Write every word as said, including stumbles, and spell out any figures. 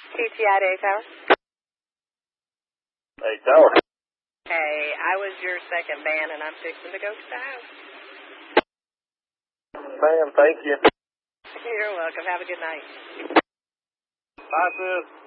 T T I Day Tower. Hey, Tower. Hey, I was your second man, and I'm fixing to go to the house. Ma'am, thank you. You're welcome. Have a good night. Bye, sis.